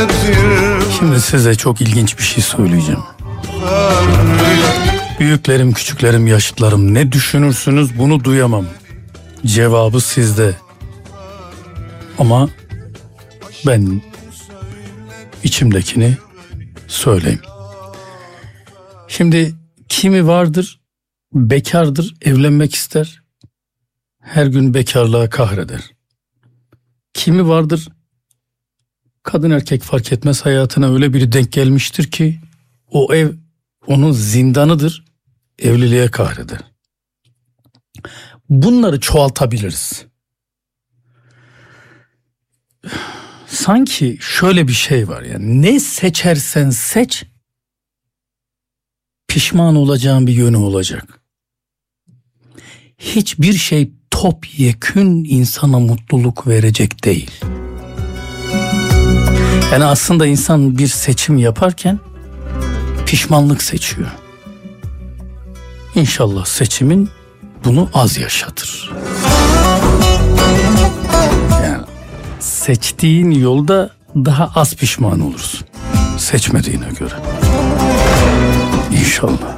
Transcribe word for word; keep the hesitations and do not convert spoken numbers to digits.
Şimdi size çok ilginç bir şey söyleyeceğim. Büyüklerim, küçüklerim, yaşıtlarım ne düşünürsünüz bunu duyamam. Cevabı sizde. Ama ben içimdekini söyleyeyim. Şimdi kimi vardır, bekardır, evlenmek ister. Her gün bekarlığa kahreder. Kimi vardır, kadın erkek fark etmez, hayatına öyle biri denk gelmiştir ki o ev onun zindanıdır, evliliğe kahreder. Bunları çoğaltabiliriz. Sanki şöyle bir şey var ya, ne seçersen seç pişman olacağın bir yönü olacak. Hiçbir şey topyekün insana mutluluk verecek değil. Yani aslında insan bir seçim yaparken pişmanlık seçiyor. İnşallah seçimin bunu az yaşatır. Yani seçtiğin yolda daha az pişman olursun seçmediğine göre. İnşallah.